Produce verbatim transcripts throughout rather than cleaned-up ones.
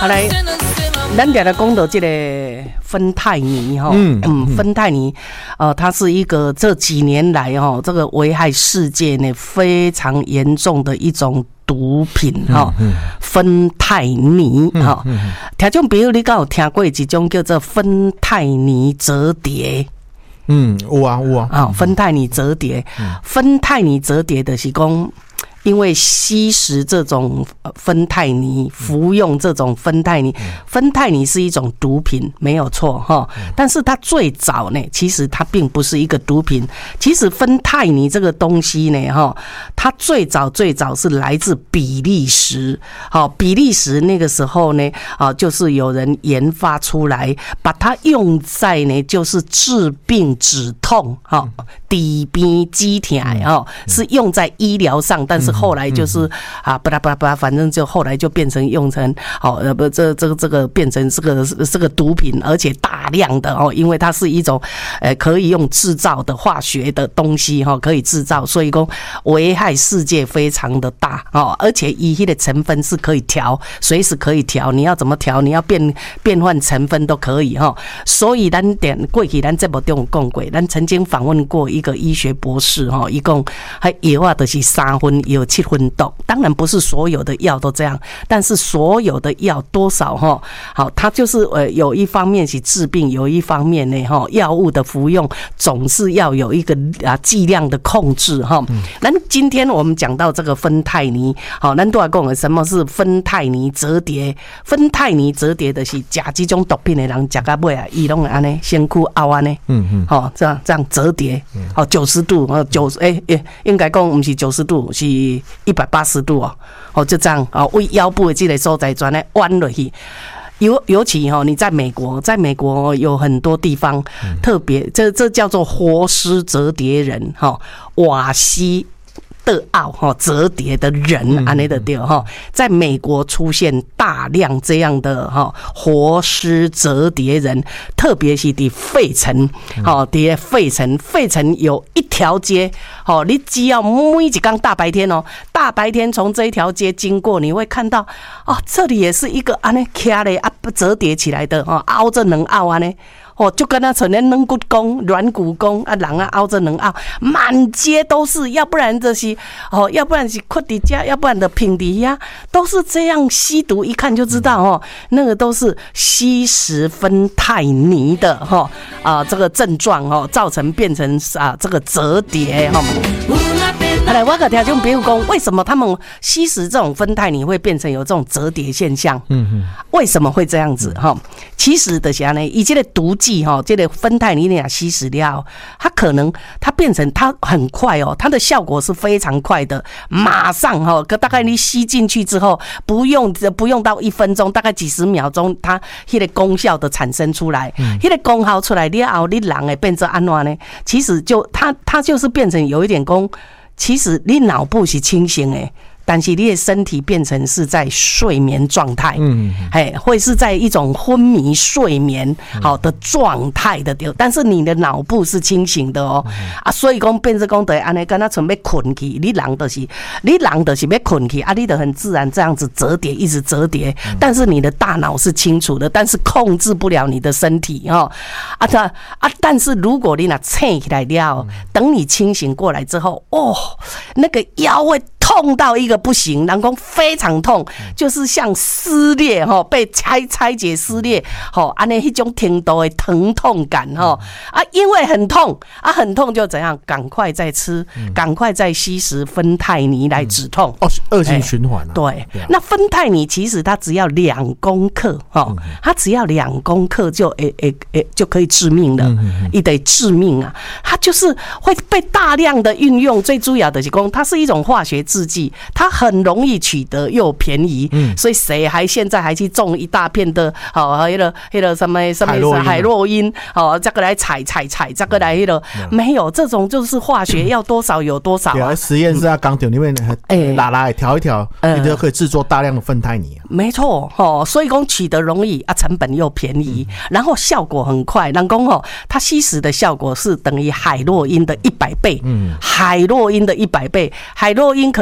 好来，咱俩来讲到这个芬太尼哈，嗯嗯，芬太尼，呃，它是一个这几年来哈，这个危害世界呢非常严重的一种毒品哈，芬太尼哈。听众朋友，你敢有听过一种叫做芬太尼折叠？ 嗯，有啊有啊。 啊，芬太尼折叠，芬太尼折叠的是讲。因为吸食这种芬太尼，服用这种芬太尼，芬太尼是一种毒品，没有错哈。但是它最早呢，其实它并不是一个毒品。其实芬太尼这个东西呢，哈，它最早最早是来自比利时。好，比利时那个时候呢，啊，就是有人研发出来，把它用在呢，就是治病止痛，哈，底边肌痛，哈，是用在医疗上，但是。后来就是啊，巴拉巴拉巴拉，反正就后来就变成用成哦，呃不，这这个这个变成这个这个毒品，而且大量的哦，因为它是一种呃可以用制造的化学的东西哈，可以制造，所以说危害世界非常的大哦，而且一些的成分是可以调，随时可以调，你要怎么调，你要变变换成分都可以哈。所以咱点过去咱这部中讲过，咱曾经访问过一个医学博士哈，一共还药啊就是三分药。七分毒，当然不是所有的药都这样，但是所有的药多少哈，好，它就是呃有一方面是治病，有一方面呢哈，药物的服用总是要有一个啊剂量的控制哈。那今天我们讲到这个芬太尼，好，咱都来讲什么是芬太尼折叠？芬太尼折叠的是吃这种毒品的人吃到尾啊，伊拢安尼身躯凹安尼，嗯嗯，好，这样这样折叠，哦，九十度，哦九十，哎哎，应该讲不是九十度，是一百八十度哦，哦就这样哦，为腰部的这个所在转来弯落去。尤尤其哈，你在美国，在美国有很多地方特别，这这叫做活尸折叠人哈，瓦西。的奥哈折叠的人安内的对哈，在美国出现大量这样的哈活尸折叠人，特别是在费城，好，在费城，费城有一条街，好，你只要每一天大白天哦，大白天从这一条街经过，你会看到哦，这里也是一个安内卡嘞啊折叠起来的哦，凹着能凹安内。哦，就跟他成了软骨功、软骨功啊，人啊凹着能凹，满街都是，要不然就是哦，要不然是困底家，要不然的平底呀，都是这样吸毒，一看就知道哦，那个都是吸食芬太尼的哈啊，这个症状哦，造成变成啊这个折叠哈。好来，我个听众朋友讲，为什么他们吸食这种芬太尼会变成有这种折叠现象？嗯嗯，为什么会这样子哈？其实的啥呢？以这个毒剂哈，这个芬太尼你俩吸食了，它可能它变成它很快哦，它的效果是非常快的，马上哈，大概你吸进去之后，不用不用到一分钟，大概几十秒钟，它那个功效的产生出来，那个功效出来了后，你人会变成安怎呢？其实就它它就是变成有一点功。其实你脑部是清醒的，但是你的身体变成是在睡眠状态，嗯，哎，会是在一种昏迷睡眠好的状态的，但是你的脑部是清醒的哦，啊，所以讲变成讲对，安尼跟他准备困去，你人就是你人就是要困去，啊，你就很自然这样子折叠，一直折叠，但是你的大脑是清楚的，但是控制不了你的身体哈，啊，他啊，但是如果你那醒起来了，等你清醒过来之后，哦，那个腰会痛到一个不行，人讲非常痛，就是像撕裂哈，被拆拆解撕裂，哈，安尼一种程度的疼痛感哈啊，因为很痛啊，很痛就怎样，赶快再吃，赶快再吸食芬太尼来止痛， 哦，恶性循环啊。 对，那芬太尼其实它只要两公克哈，它只要两公克就诶诶诶就可以致命了，一得致命啊，它就是会被大量的运用，最主要的是讲它是一种化学制剂，它很容易取得又便宜，嗯、所以谁还现在还去种一大片的哦，那个那个什么什么海洛因哦，这个来采采采，这个来那个、嗯、没有这种就是化学要多少有多少、啊。 对啊，实验室啊，钢铁里面哎，拉拉调一调，你就可以制作大量的芬太尼、啊。没错哦，所以讲取得容易啊，成本又便宜，嗯、然后效果很快。人讲哦，它吸食的效果是等于海洛因的一百倍，嗯，海洛因的一百倍，海洛因可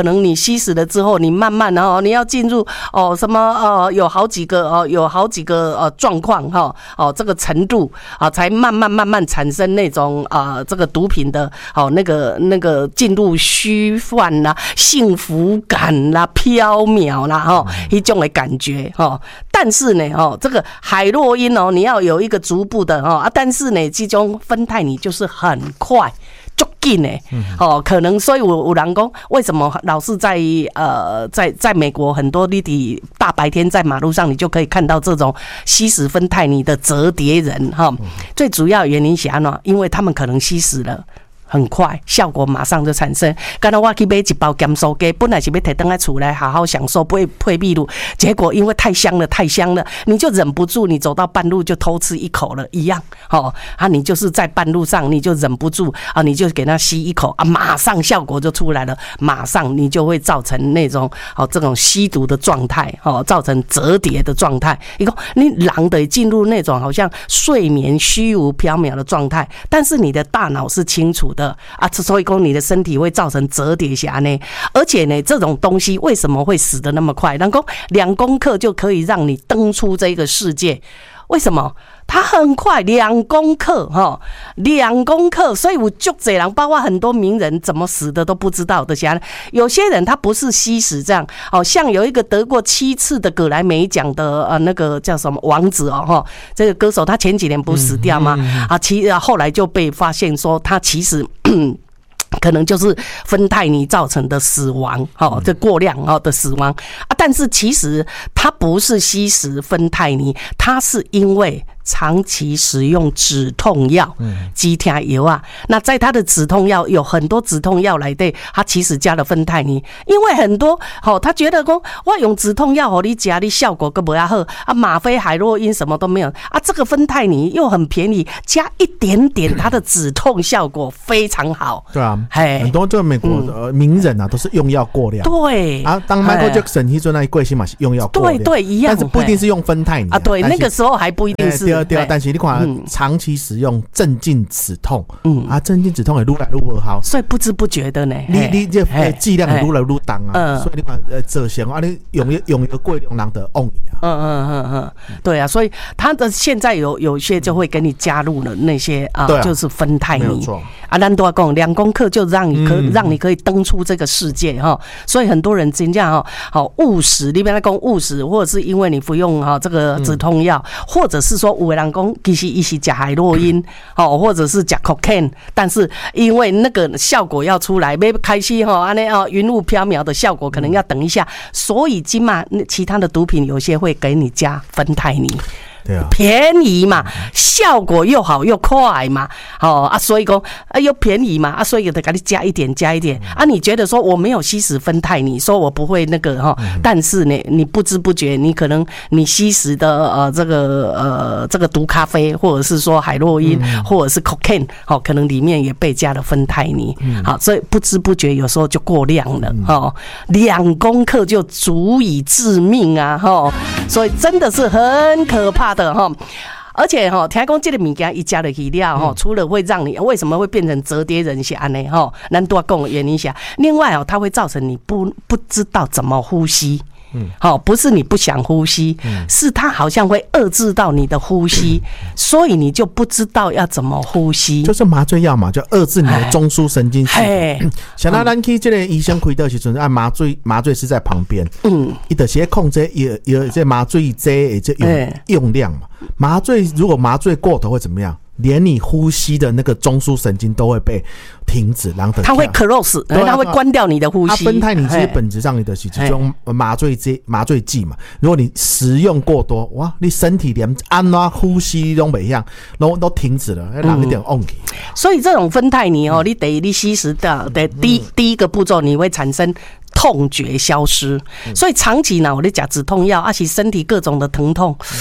可能你吸食了之后，你慢慢哦，你要进入哦什么呃，有好几个哦，有好几个呃状况哈哦这个程度啊，才慢慢慢慢产生那种啊、呃、这个毒品的哦那个那个进入虚幻啦、幸福感啦、飘渺啦哈一种的感觉哈。但是呢哦，这个海洛因哦，你要有一个逐步的哦啊，但是呢，这种芬太尼就是很快。足紧呢，哦，可能所以有有人讲，为什么老是在呃在在美国很多你的大白天在马路上，你就可以看到这种吸食芬太尼的折叠人哈、哦？最主要原因是什么？因为他们可能吸食了。很快，效果马上就产生。刚才我去买一包咸酥鸡，本来是要摕回来厝来好好享受配配秘鲁，结果因为太香了，太香了，你就忍不住，你走到半路就偷吃一口了，一样。哦，啊，你就是在半路上，你就忍不住啊，你就给它吸一口啊，马上效果就出来了，马上你就会造成那种哦这种吸毒的状态，哦，造成折叠的状态。一个你狼的进入那种好像睡眠虚无缥缈的状态，但是你的大脑是清楚的。啊，所以说你的身体会造成折叠侠呢，而且呢，这种东西为什么会死得那么快？然后两公克就可以让你登出这个世界，为什么？它很快，两公克哈，两公克，所以我就这样，包括很多名人怎么死的都不知道的。像有些人他不是吸食这样，哦，像有一个得过七次的葛莱美奖的呃那个叫什么王子哦哈，这个歌手他前几年不是死掉吗？啊，其后来就被发现说他其实。可能就是芬太尼造成的死亡，哦，这过量哦的死亡啊，但是其实他不是吸食芬太尼，他是因为长期使用止痛药，止痛药啊。那在他的止痛药有很多止痛药来的，他其实加了芬太尼，因为很多哦，他觉得说我用止痛药哦，你加你效果更不要好啊，吗啡、海洛因什么都没有啊，这个芬太尼又很便宜，加一点点，它的止痛效果非常好。 对啊，很多这个美国的名人啊，都是用药过量。 对啊，当 Michael Jackson 那时候那一贵姓嘛是用药过量， 对对一样， 但是不一定是用芬太尼啊。对，那个时候还不一定是。 对对，但是你看长期使用镇静止痛，嗯啊，镇静止痛也愈来愈不好， 所以不知不觉的呢， 你你这剂量也愈来愈重啊，所以你看呃，这些啊，你用用一个过量人的忘你啊，嗯嗯嗯嗯，对啊， 所以他的现在有有些就会给你加入了那些啊，就是芬太尼啊，咱都要讲两公克就让你可让你可以登出这个世界哈，所以很多人真正哈好误食，你别来讲误食，或者是因为你服用哈这个止痛药，或者是说有的人讲其实伊是吃海洛因哦，或者是吃 cocaine， 但是因为那个效果要出来，要开始哈安尼哦云雾缥缈的效果可能要等一下，所以今嘛其他的毒品有些会给你加芬太尼。 对啊， 便宜嘛，效果又好又快嘛，哦啊，所以说啊又便宜嘛，啊，所以就给你加一点加一点啊。你觉得说我没有吸食芬太尼，说我不会那个哈，但是呢，你不知不觉，你可能你吸食的呃这个呃这个毒咖啡，或者是说海洛因，或者是 cocaine， 好，可能里面也被加了芬太尼，好，所以不知不觉有时候就过量了，哦，两公克就足以致命啊，哈，所以真的是很可怕。而且哈，听讲这个物件一加了去了哈，除了会让你为什么会变成折叠人是安尼哈，咱多讲的原因下，另外哦，它会造成你不不知道怎么呼吸。嗯，好，不是你不想呼吸，是它好像会遏制到你的呼吸，所以你就不知道要怎么呼吸。 就是麻醉药嘛，就遏制你的中枢神经系统。像那咱去这个医生开的时阵，按麻醉麻醉师在旁边，嗯，伊就是控制有有这麻醉剂的这用用量嘛。麻醉如果麻醉过头会怎么样？连你呼吸的那个中枢神经都会被停止，然后它会 close， 它会关掉你的呼吸。 它芬太尼其实本质上你的是这种麻醉剂，麻醉剂嘛。如果你食用过多，哇，你身体连按啊呼吸都没样，都都停止了，让一点忘记。 所以这种芬太尼哦，你得你吸食的的第第一个步骤，你会产生痛觉消失，所以长期呢，我在讲止痛药，而且身体各种的疼痛，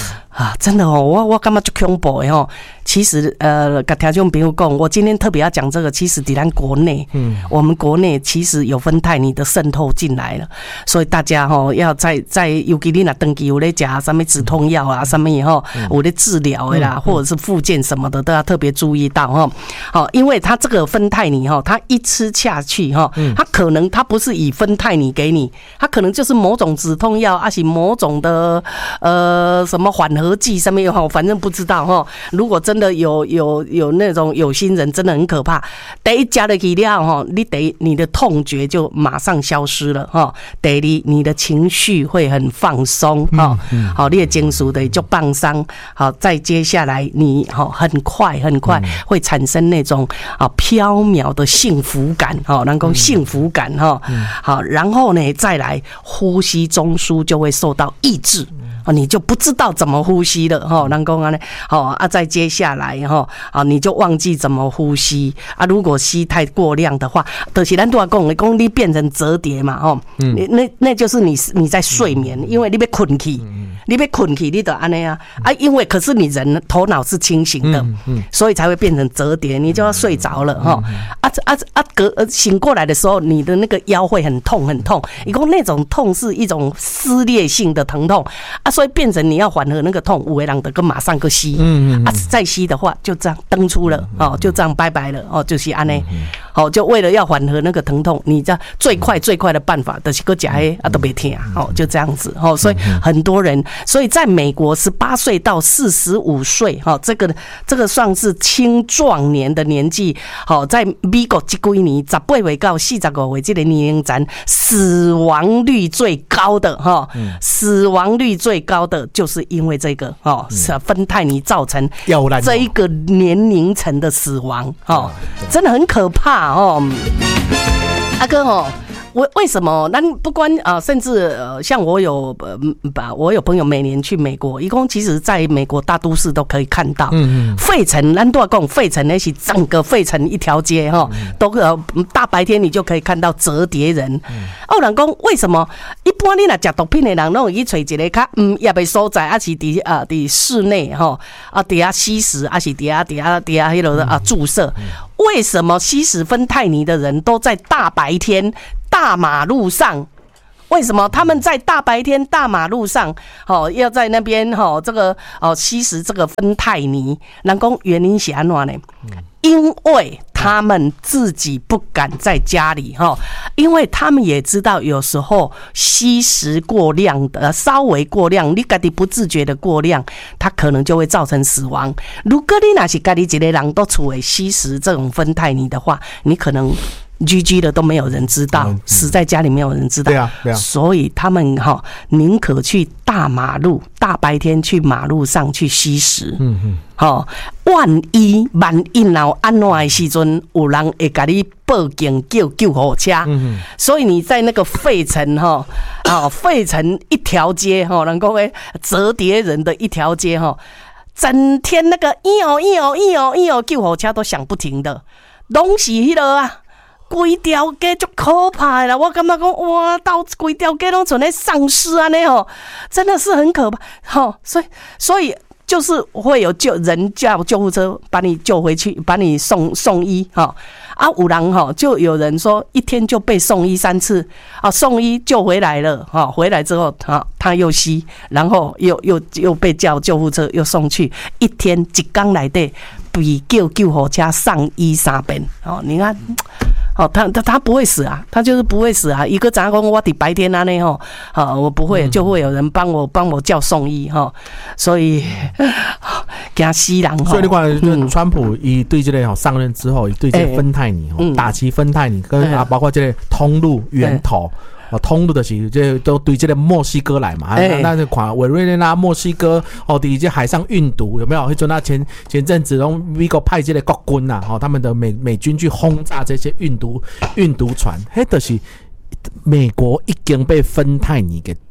啊，真的哦，我我感觉就恐怖的哦。其实呃，跟听众朋友讲，我今天特别要讲这个，其实在咱国内，嗯，我们国内其实有芬太尼的渗透进来了，所以大家哈要在在，尤其你若登记有咧食什么止痛药啊，什么以后有咧治疗的啦，或者是复健什么的，都要特别注意到哈。好，因为它这个芬太尼哈，它一吃下去哈，它可能它不是以芬太尼给你，它可能就是某种止痛药，还是某种的呃什么缓和剂什么以后，反正不知道哈。如果真的有有有那种有心人，真的很可怕。第一加了去了哈，你得你的痛觉就马上消失了哈。第二，你的情绪会很放松哈。好，你的情绪的就放松。好，再接下来你好很快很快会产生那种啊飘渺的幸福感哈，能够幸福感哈。好，然后呢再来呼吸中枢就会受到抑制。你就不知道怎么呼吸了哈，人讲安尼，好啊，再接下来哈啊，你就忘记怎么呼吸啊。如果吸太过量的话，就是咱都要讲，你讲你变成折叠嘛，哈，嗯，那那就是你你在睡眠，因为你被困起，你被困起，你得安尼啊啊，因为可是你人头脑是清醒的，所以才会变成折叠，你就要睡着了哈啊啊啊，隔醒过来的时候，你的那个腰会很痛很痛，一共那种痛是一种撕裂性的疼痛啊。所以变成你要缓和那个痛，有的人的跟马上个吸，嗯嗯啊，再吸的话就这样登出了哦，就这样拜拜了哦，就是安尼，好，就为了要缓和那个疼痛，你这最快最快的办法就是个假的啊都别听哦，就这样子哦，所以很多人，所以在美国十八岁到四十五岁哈，这个这个算是青壮年的年纪，好，在美国这几年十八岁到四十五岁这个年龄层，死亡率最高的哈，死亡率最高的就是因为这个哦，是芬太尼造成这一个年龄层的死亡哦，真的很可怕哦，阿哥哦。为为什么？那不管啊、呃，甚至呃，像我有呃，把我有朋友每年去美国，一共其实在美国大都市都可以看到，嗯嗯，费城，咱都要讲费城那是整个费城一条街哈，都呃大白天你就可以看到折叠人。哦，人讲为什么？一般你若食毒品的人，拢会去找一个较嗯也袂所在，啊是伫啊伫室内哈，啊伫遐吸食，啊是伫遐伫遐伫遐迄落啊注射。为什么吸食芬太尼的人都在大白天大马路上？为什么他们在大白天大马路上，哦，要在那边哈这个哦吸食这个芬太尼？人讲原因是安怎呢？因为他们自己不敢在家里哈，因为他们也知道有时候吸食过量的，稍微过量，你自己不自觉的过量，它可能就会造成死亡。如果你那是自己一个人都处为吸食这种芬太尼的话，你可能G G 的都没有人知道，嗯嗯、死在家里没有人知道。对啊，对啊。所以他们哈宁可去大马路、大白天去马路上去吸食。嗯嗯。好，万一万一若安怎的时阵，有人会给你报警叫救护车。嗯嗯。所以你在那个费城哈啊，费城一条街哈，能够诶折叠人的一条街哈，整天那个咿哦咿哦咿哦咿哦，救护车都响不停的，拢是迄落啊。规条街就可怕的啦！我感觉讲哇，到规条街拢像咧丧尸安尼吼，真的是很可怕。吼，所以所以就是会有救人叫救护车把你救回去，把你送送医哈。啊，有人哈就有人说一天就被送医三次啊，送医救回来了哈，回来之后他他又吸，然后又又又被叫救护车又送去，一天一天内底比叫救护车上医三遍哦，你看。哦，他他他不会死啊，他就是不会死啊。一个杂工我的白天啊那吼，啊我不会，就会有人帮我帮我叫送医哈，所以惊死人哈。 所以你看，就川普伊对这个吼上任之后，伊对这个芬太尼吼打击芬太尼，跟啊包括这个通路源头。哦，通路的是这都对这个墨西哥来嘛，啊、欸，那就看委瑞内拉墨西哥哦，对这海上运毒有没有？迄阵那前前阵子，拢美国派这个国军呐，哦，他们的美美军去轰炸这些运毒运毒船，迄就是美国已经被芬太尼给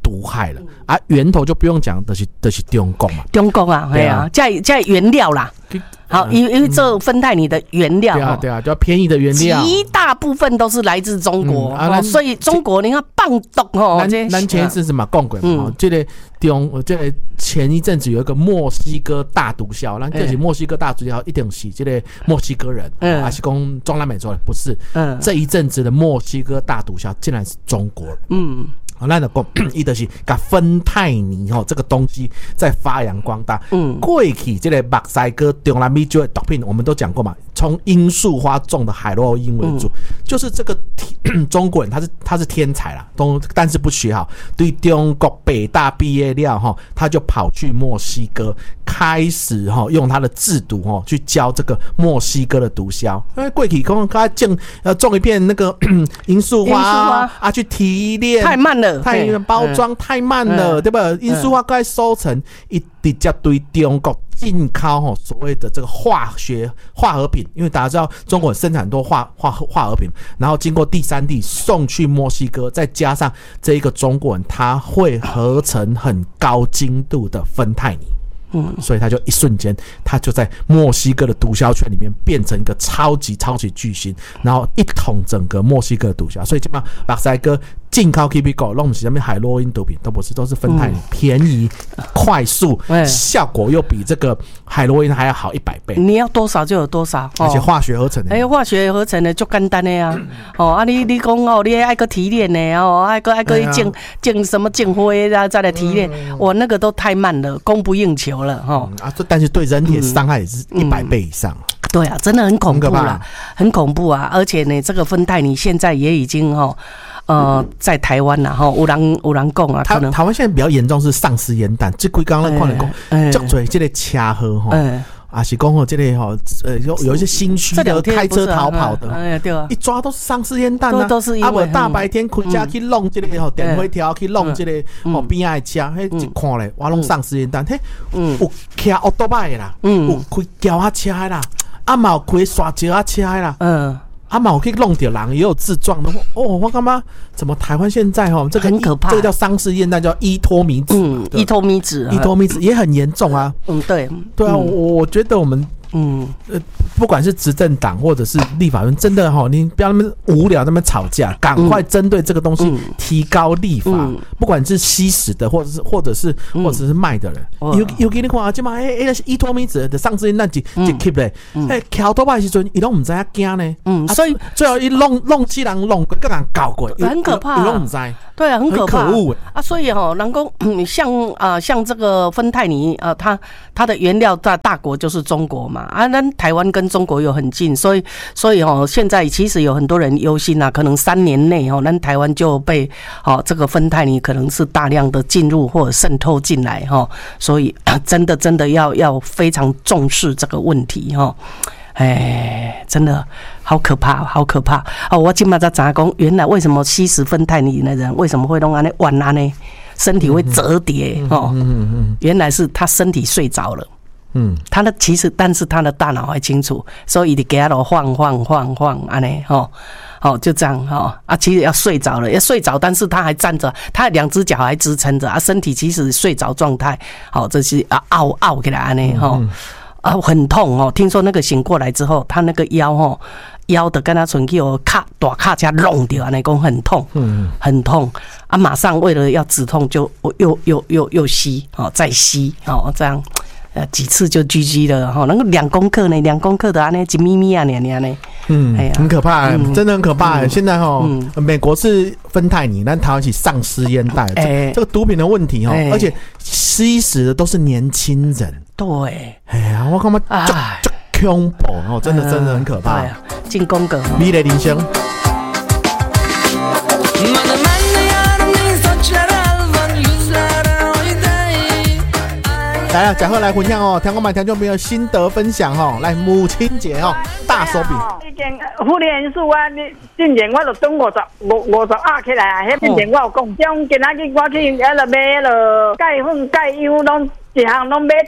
毒害了啊！源头就不用讲，就是就是中国嘛， 中国啊，对啊，在在原料啦。好，因为因为这芬太尼的原料， 对啊对啊，就便宜的原料， 极大部分都是来自中国、嗯啊哦、所以中国你看棒毒哦， 咱咱前一阵子嘛讲过嘛，嗯、这个中这个前一阵子有一个墨西哥大毒枭，咱就是墨西哥大毒枭一定是这个墨西哥人，嗯，还是讲中南美洲人？不是，嗯，这一阵子的墨西哥大毒枭竟然是中国人，嗯。那就讲，伊就是把芬太尼吼这个东西在发扬光大。嗯，过去这个墨西哥中南美洲的毒品，我们都讲过嘛，从罂粟花种的海洛因为主，嗯、就是这个中国人他是他是天才啦，都但是不学好，对中国北大毕业了哈，他就跑去墨西哥，开始哈用他的制毒哈去教这个墨西哥的毒枭。因为过去讲他种呃种一片那个罂粟花啊去提炼， 太慢了。 太包装太慢了，对吧？罂粟花该收成，一直接对中国进口所谓的这个化学化合品，因为大家知道中国生产很多化化化合品，然后经过第三地送去墨西哥，再加上这一个中国人他会合成很高精度的芬太尼。嗯，所以他就一瞬间，他就在墨西哥的毒枭圈里面变成一个超级超级巨星，然后一统整个墨西哥的毒枭。所以基本上墨西哥进口 K B 狗弄什么海洛因毒品都不是，都是芬太尼，嗯、便宜、快速，嗯、效果又比这个海洛因还要好一百倍。 你要多少就有多少， 而且化学合成的。 哎、欸，化学合成的就简单的呀、啊。哦啊你，你你讲哦，你爱个提炼的哦，爱个爱个净净什么净灰啊，再来提炼，嗯、我那个都太慢了，供不应求了哈、 嗯。啊，但是对人体的伤害也是一百倍以上。嗯嗯、 对啊，真的很恐怖啦，很恐怖啊！而且呢，这个芬太尼现在也已经哈。呃，在台湾啦，吼，有人有人讲啊，可能台湾现在比较严重是丧尸烟弹，这几刚刚看了讲，足多这个车祸吼，啊是讲吼这个吼，呃有有一些心虚的开车逃跑的，哎对啊，一抓都是丧尸烟弹啊， 都是因为啊， 无大白天开车去弄这个吼电灰条去弄这个吼边仔的车，嘿一看咧，哇拢丧尸烟弹，嘿，有开奥多拜的啦，有开轿仔车的啦，啊嘛有开沙石仔车的啦，嗯。阿妈，我可以弄掉狼，也有自撞的哦。我干嘛？怎么台湾现在哈，这个很可怕， 这个叫丧尸烟弹，叫依托米酯。 嗯，依托米酯， 依托米酯也很严重啊。 嗯，对， 对啊，我我觉得我们。嗯，呃，不管是执政党或者是立法院，真的哈，你不要那么无聊那么吵架，赶快针对这个东西提高立法。嗯、不管是吸食的，或者是或者是、嗯、或者是卖的人，有有给你看啊，即嘛，哎哎，依托米酯的上次那几几 keep 嘞，哎，桥头摆时阵，伊拢唔知影惊呢。嗯，所以最后一弄弄起人弄过，跟人搞过， 很可怕、啊， 伊拢唔知。 对啊，很可怕， 很可恶啊！所以哈，能够像啊、呃、像这个芬太尼啊，它它的原料大大国就是中国嘛啊，那台湾跟中国又很近，所以所以哦，现在其实有很多人忧心啊，可能三年内哦，那台湾就被哦这个芬太尼可能是大量的进入或者渗透进来哈，所以真的真的要要非常重视这个问题哈。哎，真的好可怕，好可怕哦！我今嘛才知讲，原来为什么吸食芬太尼的人为什么会弄安尼弯安尼，身体会折叠哦？原来是他身体睡着了。嗯，他的其实，但是他的大脑还清楚，所以你给他都晃晃晃晃安尼吼，哦，就这样哈啊，其实要睡着了，要睡着，但是他还站着，他两只脚还支撑着啊，身体其实睡着状态，好，这是啊凹凹起来安尼吼。啊，很痛哦！听说那个醒过来之后，他那个腰哦，腰的跟他存去哦，卡大卡车弄掉，那讲很痛，嗯，很痛啊！马上为了要止痛，就又又又又吸哦，再吸哦，这样呃几次就 G G 了哈。那个两公克呢，两公克的啊，那几咪咪啊，那那呢， 嗯，哎呀，很可怕，嗯、真的很可怕。嗯、现在哈，嗯、美国是芬太尼，但台湾是丧尸烟弹，哎、这个毒品的问题哈，哎、而且吸食的都是年轻人。 对， 哎呀，我感觉就就恐怖哦，真的真的很可怕。 进攻个， 美丽人生。来了，贾贺来分享哦，听我们听众朋友心得分享哦。来，母亲节哦，大手笔。 以前妇联署啊，你之前我就转五十五五十压起来啊，迄之前我有讲，种今仔日我去迄落买迄落钙粉钙油拢一项拢买十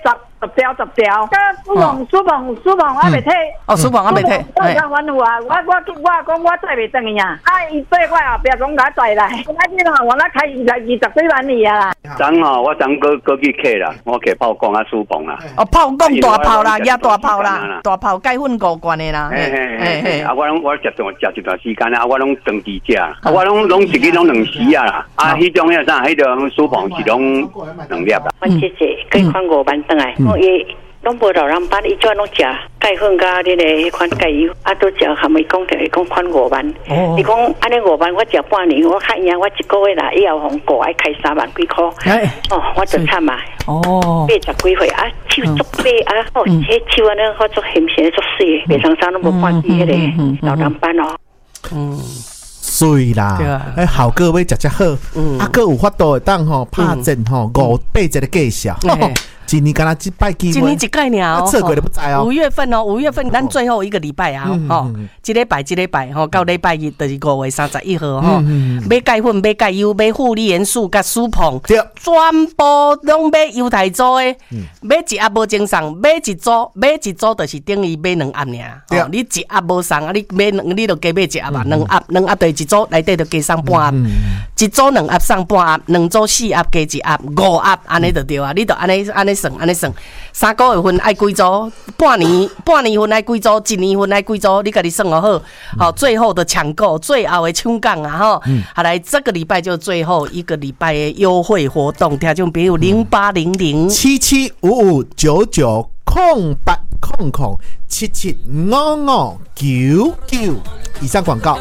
十条十条，甲苏鹏苏鹏苏鹏还袂退， 哦，苏鹏还袂退， 我讲阮有啊，我我我讲我载袂转去啊，啊伊做我后壁讲甲载来，我今吼我那开二十二十几万里啊啦。 昨吼我昨过过去客啦，我客炮讲啊苏鹏啦， 哦炮讲大炮啦，也大炮啦，大炮解粉五罐的啦， 嘿嘿嘿，啊我拢我食段食一段时间啊，我拢长期食，啊我拢拢一日拢两时啊啦，啊迄种遐啥，迄种苏鹏是拢两粒啦。 我姐姐跟款五万转来，我伊拢无老人班，伊专拢食钙粉甲迄个迄款钙油，啊都食含伊讲着会讲款五万。伊讲安尼五万，我食半年，我看伊啊，我一个月啦，以后红过爱开三万几箍。哦，我就惨嘛。哦，八十几岁啊，手足白啊，哦，迄手安尼好做咸咸做水，袂常常都无看见迄个老人班哦。 嗯。 所以啦，哎，好个要食食好，啊，个有法度会当吼拍阵吼五八一个计数。今年敢若一摆机会， 今年一概了， 测过都不知哦。 五月份哦，五月份咱最后一个礼拜啊，吼，一礼拜一礼拜吼，到礼拜日就是五月三十一号吼，买钙粉、买钙油、买护理元素、甲舒鹏，全部拢买犹太做的，买一盒无精送，买一组，买一组就是等于买两盒尔。你一盒无送啊，你买两，你就加买一盒啊，两盒，两盒就一组内底就加送半盒，一组两盒送半盒，两组四盒加一盒，五盒安尼就对啊，你就安尼安尼。算安尼算，三个月份爱几组，半年半年份爱几组，一年份爱几组，你家己算好好。好，最后的抢购，最后的抢杠啊！哈，好来，这个礼拜就最后一个礼拜的优惠活动，听众朋友零八零零七七五五九九空八空空七七五五九九以上广告。